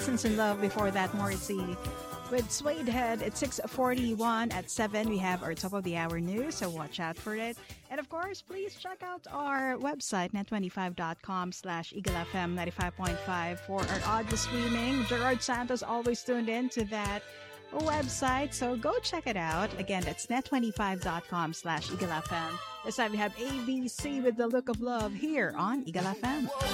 Since in Love. Before that, Morrissey with Suede Head at 6:41. At 7, we have our top of the hour news, so watch out for it. And of course, please check out our website, net25.com/EagleFM 95.5 for our audio streaming. Gerard Santos always tuned in to that website, so go check it out. Again, that's net25.com/EagleFM. This time we have ABC with The Look of Love here on Eagle FM.